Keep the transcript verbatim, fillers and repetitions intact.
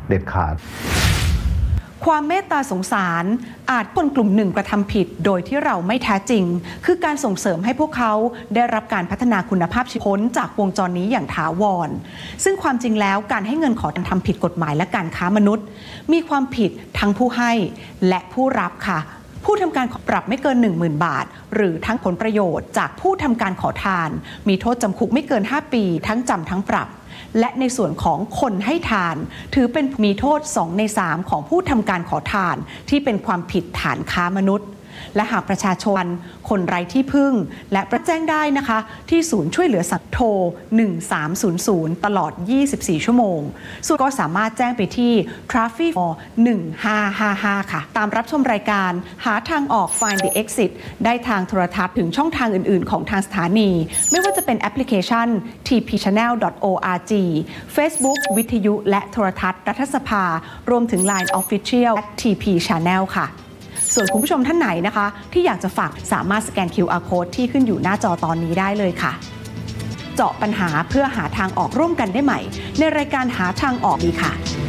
เด็ดขาดความเมตตาสงสารอาจคนกลุ่มหนึ่งกระทำผิดโดยที่เราไม่แท้จริงคือการส่งเสริมให้พวกเขาได้รับการพัฒนาคุณภาพชีวิตพ้นจากวงจรนี้อย่างถาวรซึ่งความจริงแล้วการให้เงินขอทำผิดกฎหมายและการค้ามนุษย์มีความผิดทั้งผู้ให้และผู้รับค่ะผู้ทำการปรับไม่เกิน หนึ่งหมื่น บาทหรือทั้งผลประโยชน์จากผู้ทำการขอทานมีโทษจำคุกไม่เกินห้าปีทั้งจำทั้งปรับและในส่วนของคนให้ทานถือเป็นมีโทษสองในสามของผู้ทำการขอทานที่เป็นความผิดฐานค้ามนุษย์และหากประชาชนคนไร้ที่พึ่งและประแจ้งได้นะคะที่ศูนย์ช่วยเหลือสัตว์โทรหนึ่งสามศูนย์ศูนย์ตลอดยี่สิบสี่ชั่วโมงส่วนก็สามารถแจ้งไปที่ Trafficหนึ่งห้าห้าห้า ค่ะตามรับชมรายการหาทางออก Find the Exit ได้ทางโทรทัศน์ถึงช่องทางอื่นๆของทางสถานีไม่ว่าจะเป็นแอปพลิเคชัน ที พี ชาแนล ดอท โอ อาร์ จี Facebook วิทยุและโทรทัศน์รัฐสภารวมถึง ไลน์ Official และ ที พี Channel ค่ะส่วนคุณผู้ชมท่านไหนนะคะที่อยากจะฝากสามารถสแกน คิว อาร์ Code ที่ขึ้นอยู่หน้าจอตอนนี้ได้เลยค่ะเจาะปัญหาเพื่อหาทางออกร่วมกันได้ใหม่ในรายการหาทางออกดีค่ะ